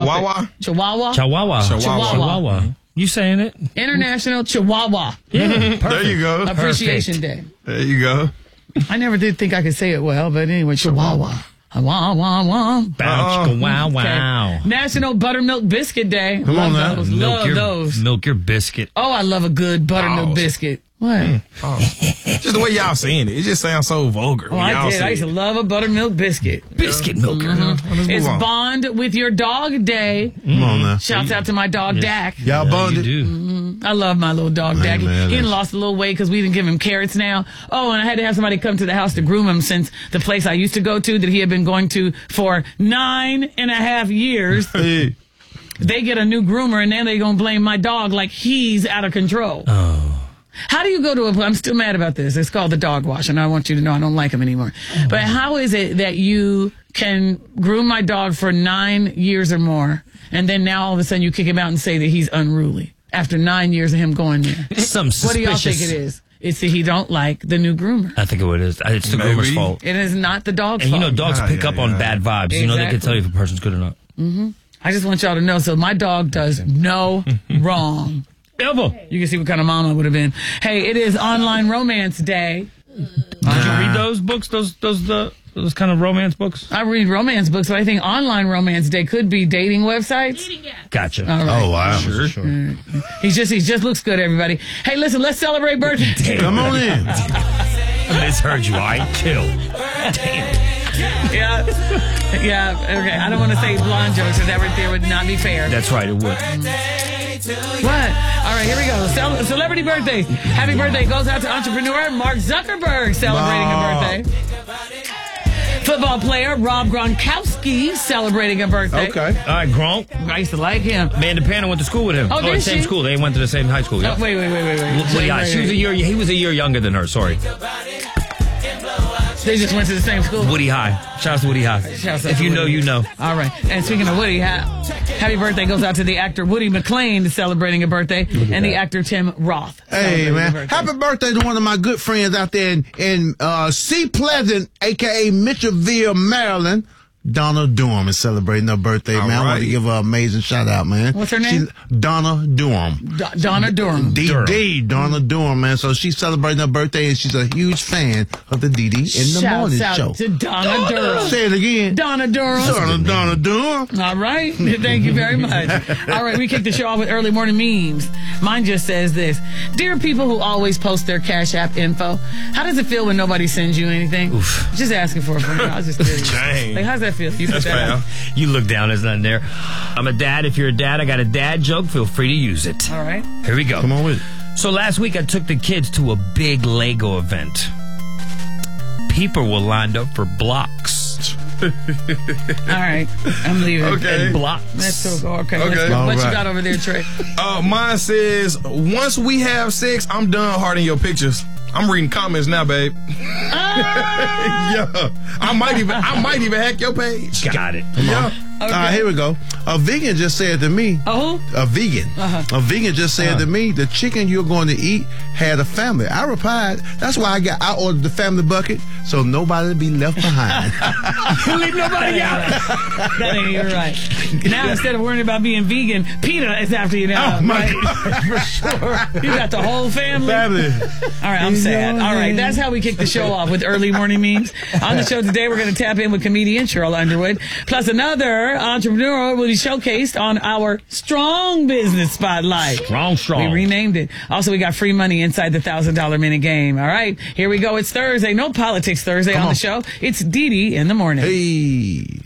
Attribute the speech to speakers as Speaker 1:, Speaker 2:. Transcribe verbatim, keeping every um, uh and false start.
Speaker 1: Chihuahua?
Speaker 2: Chihuahua?
Speaker 3: Chihuahua.
Speaker 1: Chihuahua.
Speaker 2: Chihuahua.
Speaker 3: You saying it?
Speaker 2: International Chihuahua.
Speaker 3: Yeah,
Speaker 1: There you go.
Speaker 2: Appreciation Day.
Speaker 1: There you go.
Speaker 2: I never did think I could say it well, but anyway, Chihuahua. Wah, wah, wah.
Speaker 3: Bounce,
Speaker 1: Uh-oh.
Speaker 3: wow, wow.
Speaker 2: Okay. National Buttermilk Biscuit Day.
Speaker 1: Come
Speaker 2: love
Speaker 1: on now.
Speaker 2: those.
Speaker 3: Milk
Speaker 2: Love
Speaker 3: your,
Speaker 2: those.
Speaker 3: milk your biscuit.
Speaker 2: Oh, I love a good buttermilk
Speaker 1: Oh.
Speaker 2: biscuit. What?
Speaker 1: Oh. Just the way y'all saying it. It just sounds so vulgar.
Speaker 2: Oh,
Speaker 1: when
Speaker 2: I
Speaker 1: y'all
Speaker 2: did.
Speaker 1: say
Speaker 2: I used to
Speaker 1: it.
Speaker 2: love a buttermilk biscuit.
Speaker 3: Biscuit milker.
Speaker 1: Let's move
Speaker 2: It's
Speaker 1: on.
Speaker 2: Bond with Your Dog Day.
Speaker 1: Come on now.
Speaker 2: Shouts out to my dog, Dak.
Speaker 1: Y'all
Speaker 3: You
Speaker 1: bonded.
Speaker 3: do.
Speaker 2: I love my little dog, Dak.
Speaker 1: Hey, man,
Speaker 2: he done
Speaker 1: that's-
Speaker 2: lost a little weight because we didn't give him carrots now. Oh, and I had to have somebody come to the house to groom him since the place I used to go to that he had been going to for nine and a half years.
Speaker 1: Hey.
Speaker 2: They get a new groomer and then they gonna blame my dog like he's out of control.
Speaker 3: Oh.
Speaker 2: How do you go to a, I'm still mad about this. It's called the dog wash and I want you to know I don't like him anymore. But how is it that you can groom my dog for nine years or more and then now all of a sudden you kick him out and say that he's unruly after nine years of him going there?
Speaker 3: Some suspicious.
Speaker 2: What do y'all think it is? It's that he don't like the new groomer.
Speaker 3: I think it is. It's the
Speaker 1: Maybe.
Speaker 3: groomer's fault.
Speaker 2: It is not the dog's
Speaker 3: And you know,
Speaker 2: fault.
Speaker 3: dogs
Speaker 1: Yeah,
Speaker 3: pick
Speaker 1: yeah,
Speaker 3: up on
Speaker 1: yeah.
Speaker 3: bad vibes. You know, they can
Speaker 2: Exactly.
Speaker 3: tell you if a person's good or not.
Speaker 2: I just want y'all to know. So my dog does no wrong.
Speaker 3: Ever.
Speaker 2: You can see what kind of mom I would have been. Hey, it is Online Romance Day.
Speaker 3: Did you read those books? Those those the those kind of romance books?
Speaker 2: I read romance books, but I think Online Romance Day could be dating websites.
Speaker 3: Gotcha.
Speaker 2: All right.
Speaker 1: Oh, wow.
Speaker 3: Sure. sure.
Speaker 2: He's just he just looks good, everybody. Hey, listen, let's celebrate birthday.
Speaker 1: Come on in.
Speaker 3: I misheard you. I chill. Damn.
Speaker 2: Yeah, yeah. Okay, I don't want to say blonde jokes because that right there would not be fair.
Speaker 3: That's right. It would.
Speaker 2: What? All right, here we go. Cel- celebrity birthdays. Happy birthday goes out to entrepreneur Mark Zuckerberg celebrating
Speaker 1: Wow.
Speaker 2: a birthday. Football player Rob Gronkowski celebrating a birthday.
Speaker 1: Okay.
Speaker 3: All right, Gronk.
Speaker 2: I used to like him.
Speaker 3: Amanda Panner went to school with him.
Speaker 2: Oh, did
Speaker 3: same
Speaker 2: she?
Speaker 3: school. They went to the same high school. Yeah.
Speaker 2: Oh, wait, wait, wait, wait, wait.
Speaker 3: Woody High.
Speaker 2: Wait,
Speaker 3: She was a
Speaker 2: wait.
Speaker 3: year. He was a year younger than her. Sorry.
Speaker 2: They just went to the same school.
Speaker 3: Woody High. Shout out to Woody High.
Speaker 2: Shouts out
Speaker 3: If
Speaker 2: to
Speaker 3: you know,
Speaker 2: Woody.
Speaker 3: you know.
Speaker 2: All right. And speaking of Woody, ha- happy birthday goes out to the actor Woody McClain celebrating a birthday, and the actor Tim Roth.
Speaker 1: Hey,
Speaker 2: celebrating a
Speaker 1: man.
Speaker 2: birthday.
Speaker 1: Happy birthday to one of my good friends out there in, in uh, Sea Pleasant, a k a. Mitchellville, Maryland. Donna Durham is celebrating her birthday,
Speaker 4: All
Speaker 1: man. I want
Speaker 4: right.
Speaker 1: to give her an amazing shout out, man.
Speaker 2: What's her name?
Speaker 1: She, Donna Durham.
Speaker 2: D- Donna Durham.
Speaker 1: D D, Donna Durham, man. So she's celebrating her birthday, and she's a huge fan of the D D in the
Speaker 2: Shouts
Speaker 1: morning
Speaker 2: out
Speaker 1: show.
Speaker 2: to Donna Durham.
Speaker 1: Say it again.
Speaker 2: Donna Durham.
Speaker 1: Donna, Donna Durham.
Speaker 2: All right. Thank you very much. All right. We kick the show off with early morning memes. Mine just says this. Dear people who always post their Cash App info, how does it feel when nobody sends you anything?
Speaker 3: Oof.
Speaker 2: Just asking for a friend. I was just curious.
Speaker 4: Dang.
Speaker 2: Like, how's that feel? You put
Speaker 4: That's
Speaker 2: that
Speaker 4: fair.
Speaker 2: out.
Speaker 3: You look down, there's nothing there. I'm a dad. If you're a dad, I got a dad joke. Feel free to use it.
Speaker 2: All right.
Speaker 3: Here we go.
Speaker 1: Come on with it.
Speaker 3: So last week I took the kids to a big Lego event. People were lined up for blocks.
Speaker 2: All right. I'm leaving.
Speaker 4: Okay.
Speaker 3: And blocks.
Speaker 2: Let's go. Okay.
Speaker 4: Okay.
Speaker 2: Let's go.
Speaker 1: All
Speaker 2: What you
Speaker 1: right.
Speaker 2: got over there, Trey?
Speaker 4: Uh, mine says, once we have sex, I'm done hearting your pictures. I'm reading comments now, babe. Yeah. I might even I might even hack your page.
Speaker 3: Got it.
Speaker 4: Yeah.
Speaker 1: All right, here we go. A vegan just said to me,
Speaker 2: Oh,
Speaker 1: a vegan,
Speaker 2: Uh-huh.
Speaker 1: a vegan just said to me, the chicken you're going to eat had a family. I replied, that's why I got, I ordered the family bucket so nobody be left behind.
Speaker 3: Leave nobody out.
Speaker 2: that ain't even right. Now, instead of worrying about being vegan, PETA is after you now.
Speaker 1: Oh, my
Speaker 2: right? For sure. You got the whole family.
Speaker 1: family.
Speaker 2: All right, I'm sad. All right, that's how we kick the show off with early morning memes. On the show today, we're going to tap in with comedian Cheryl Underwood, plus another entrepreneur will be showcased on our Strong Business Spotlight.
Speaker 3: Strong, strong.
Speaker 2: We renamed it. Also, we got free money inside the one thousand dollar minute game. All right, here we go. It's Thursday. No politics Thursday on,
Speaker 1: on.
Speaker 2: the show. It's Dee Dee in the morning.
Speaker 1: Hey.